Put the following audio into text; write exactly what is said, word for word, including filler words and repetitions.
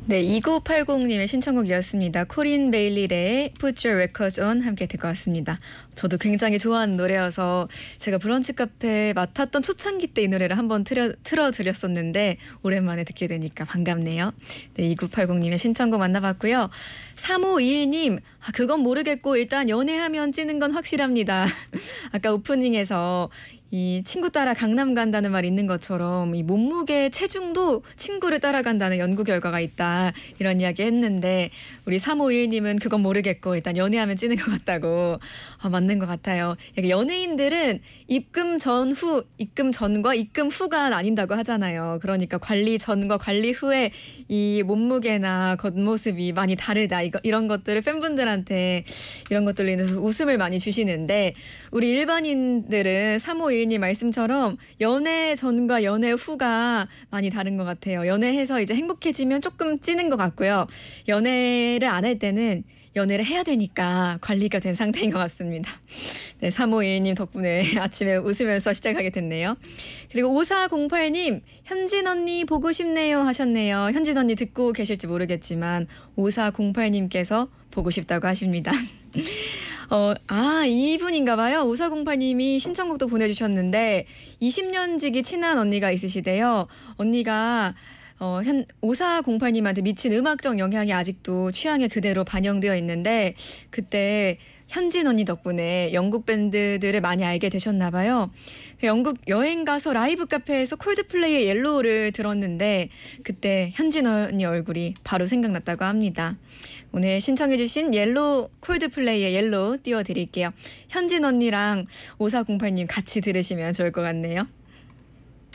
네, 이구팔공님의 신청곡이었습니다. 코린 베일리의 Put Your Records On 함께 듣고 왔습니다. 저도 굉장히 좋아하는 노래여서 제가 브런치 카페 맡았던 초창기 때 이 노래를 한번 틀어, 틀어드렸었는데 오랜만에 듣게 되니까 반갑네요. 네, 이구팔공님의 신청곡 만나봤고요. 삼오이일님, 아, 그건 모르겠고 일단 연애하면 찌는 건 확실합니다. 아까 오프닝에서 이 친구 따라 강남 간다는 말 있는 것처럼 이 몸무게 체중도 친구를 따라간다는 연구 결과가 있다 이런 이야기 했는데 우리 삼오일님은 그건 모르겠고 일단 연애하면 찌는 것 같다고. 아, 맞는 것 같아요. 연예인들은 입금 전후, 입금 전과 입금 후가 나뉜다고 하잖아요. 그러니까 관리 전과 관리 후에 이 몸무게나 겉모습이 많이 다르다 이거, 이런 것들을 팬분들한테 이런 것들로 인해서 웃음을 많이 주시는데 우리 일반인들은 삼오일님 말씀처럼 연애 전과 연애 후가 많이 다른 것 같아요. 연애해서 이제 행복해지면 조금 찌는 것 같고요. 연애를 안 할 때는 연애를 해야 되니까 관리가 된 상태인 것 같습니다. 네, 삼오일님 덕분에 아침에 웃으면서 시작하게 됐네요. 그리고 오사공팔님, 현진 언니 보고 싶네요 하셨네요. 현진 언니 듣고 계실지 모르겠지만 오사공팔님께서 보고 싶다고 하십니다. 어, 아, 이분인가 봐요. 오사공팔님이 신청곡도 보내주셨는데 이십 년 지기 친한 언니가 있으시대요. 언니가 어, 현, 오사공팔님한테 미친 음악적 영향이 아직도 취향에 그대로 반영되어 있는데 그때 현진 언니 덕분에 영국 밴드들을 많이 알게 되셨나 봐요. 영국 여행 가서 라이브 카페에서 콜드플레이의 옐로우를 들었는데 그때 현진 언니 얼굴이 바로 생각났다고 합니다. 오늘 신청해 주신 옐로우, 콜드플레이의 옐로우 띄워드릴게요. 현진 언니랑 오사공팔님 같이 들으시면 좋을 것 같네요.